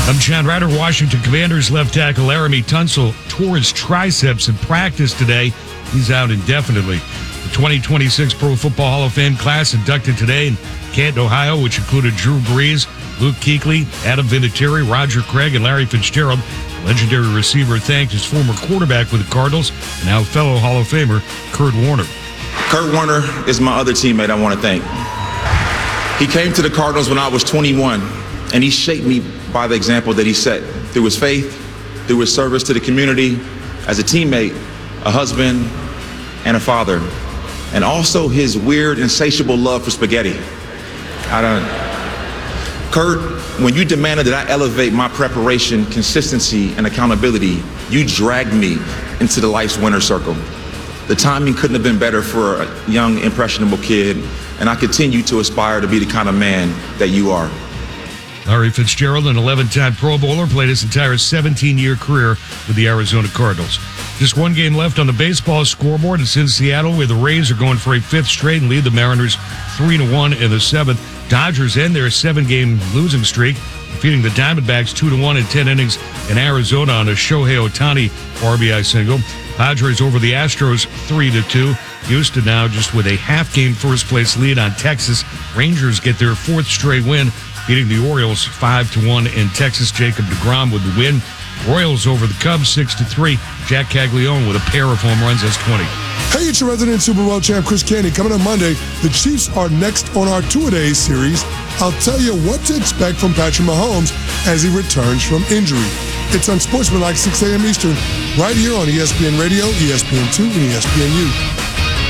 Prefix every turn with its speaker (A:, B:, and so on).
A: I'm John Ryder. Washington Commanders left tackle Laramie Tunsil tore his triceps in practice today. He's out indefinitely. The 2026 Pro Football Hall of Fame class inducted today in Canton, Ohio, which included Drew Brees, Luke Kuechly, Adam Vinatieri, Roger Craig, and Larry Fitzgerald. Legendary receiver thanked his former quarterback with the Cardinals and now fellow Hall of Famer Kurt Warner.
B: Kurt Warner is my other teammate I want to thank. He came to the Cardinals when I was 21, and he shaped me by the example that he set through his faith, through his service to the community, as a teammate, a husband, and a father, and also his weird, insatiable love for spaghetti. Kurt, when you demanded that I elevate my preparation, consistency, and accountability, you dragged me into the life's winner's circle. The timing couldn't have been better for a young, impressionable kid, and I continue to aspire to be the kind of man that you are.
A: Larry Fitzgerald, an 11-time Pro Bowler, played his entire 17-year career with the Arizona Cardinals. Just one game left on the baseball scoreboard. It's in Seattle, where the Rays are going for a fifth straight and lead the Mariners 3-1 in the seventh. Dodgers end their 7-game losing streak, defeating the Diamondbacks 2-1 in 10 innings in Arizona on a Shohei Ohtani RBI single. Padres over the Astros 3-2. Houston now just with a half-game first-place lead on Texas. Rangers get their fourth straight win, beating the Orioles 5-1 in Texas. Jacob deGrom with the win. Royals over the Cubs 6-3. Jack Caglione with a pair of home runs. That's 20.
C: Hey, it's your resident Super Bowl champ, Chris Canty. Coming on Monday, the Chiefs are next on our two-a-days series. I'll tell you what to expect from Patrick Mahomes as he returns from injury. It's Unsportsmanlike 6 a.m. Eastern, right here on ESPN Radio, ESPN2, and ESPNU.